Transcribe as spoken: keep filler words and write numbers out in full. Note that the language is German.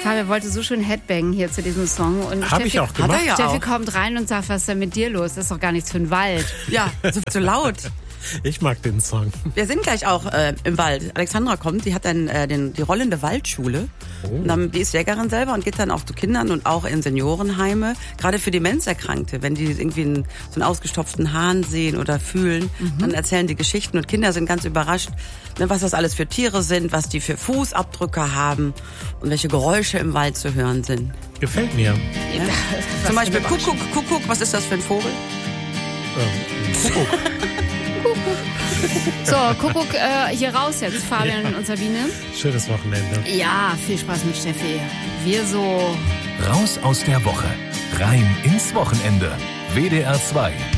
Fabian wollte so schön Headbangen hier zu diesem Song. Und Hab ich auch gemacht. Hat er ja Steffi auch. kommt rein und sagt, was ist denn mit dir los? Das ist doch gar nichts für den Wald. Ja, so zu laut. Ich mag den Song. Wir sind gleich auch äh, im Wald. Alexandra kommt, die hat dann äh, den, die rollende Waldschule. Oh. Und dann, die ist Jägerin selber und geht dann auch zu Kindern und auch in Seniorenheime. Gerade für Demenzerkrankte, wenn die irgendwie einen, so einen ausgestopften Hahn sehen oder fühlen, mhm. dann erzählen die Geschichten und Kinder sind ganz überrascht, ne, was das alles für Tiere sind, was die für Fußabdrücke haben und welche Geräusche im Wald zu hören sind. Gefällt mir. Ja? Zum Beispiel Kuckuck, Kuckuck, was ist das für ein Vogel? Ähm, Kuckuck. So, Kuckuck äh, hier raus jetzt, Fabian ja. und Sabine. Schönes Wochenende. Ja, viel Spaß mit Steffi. Wir so... Raus aus der Woche. Rein ins Wochenende. W D R zwei.